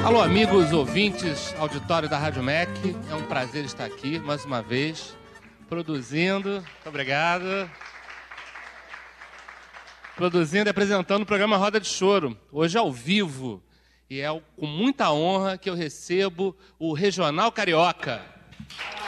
Alô, amigos, ouvintes, auditório da Rádio MEC. É um prazer estar aqui, mais uma vez, produzindo. Muito obrigado. Produzindo e apresentando o programa Roda de Choro. Hoje ao vivo. E é com muita honra que eu recebo o Regional Carioca.